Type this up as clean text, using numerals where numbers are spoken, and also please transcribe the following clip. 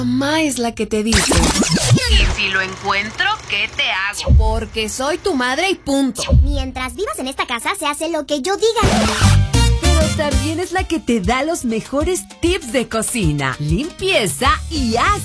Mamá es la que te dice. Y si lo encuentro, ¿qué te hago? Porque soy tu madre y punto. Mientras vivas en esta casa, se hace lo que yo diga. Pero también es la que te da los mejores tips de cocina, limpieza y